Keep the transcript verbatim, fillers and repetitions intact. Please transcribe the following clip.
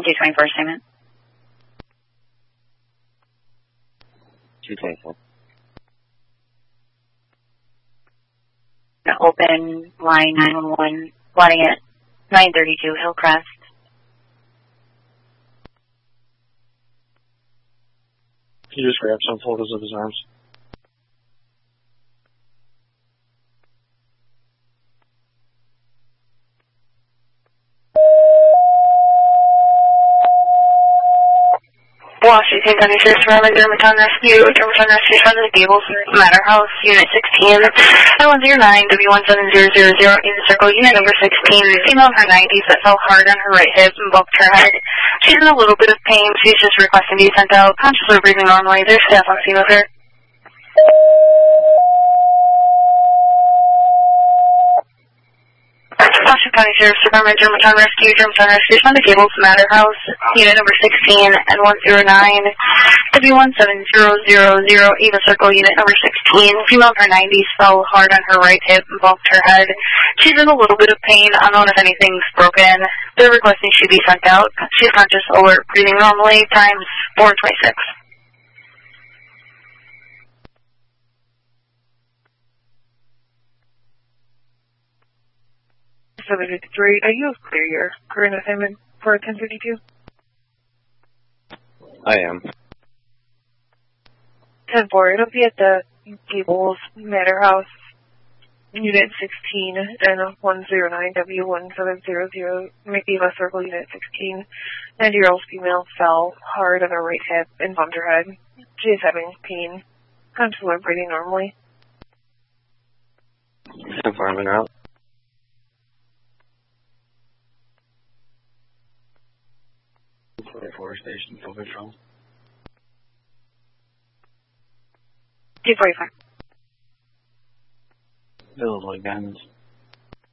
two twenty-four statement. two twenty-four. Open line nine one one, plotting at nine thirty-two Hillcrest. Can you just grab some photos of his arms? Washington County Sheriff's Department, Dermaton Rescue, Dermaton Rescue, Front of the Gables, Matter House, Unit sixteen, nine one zero nine, W one seven zero zero zero, in the circle, Unit number sixteen, female in her nineties that fell hard on her right hip and bumped her head. She's in a little bit of pain. She's just requesting to be sent out. Conscious or breathing normally. There's staff on scene with her. Washington County Sheriff's Department, Dermaton Rescue, Dermaton Rescue, Front of the Gables, Matter House, Unit number sixteen, N one zero nine, W one seven zero zero zero, Eva Circle, Unit number sixteen, female in her nineties, fell hard on her right hip and bumped her head. She's in a little bit of pain, unknown if anything's broken. They're requesting she be sent out. She's conscious, alert, breathing normally, times four twenty-six. seven fifty-three, are you clear your current assignment for ten fifty-two? I am. ten four, it'll be at the Gables Matter House, Unit sixteen, and one zero nine, W one seven zero zero, Eva Circle, Unit sixteen. ninety-year-old female fell hard on her right hip and bumped her head. She is having pain. Conscious or breathing normally. ten four, I'm in route. forty-four station, full control. two forty-five. Illinois guns.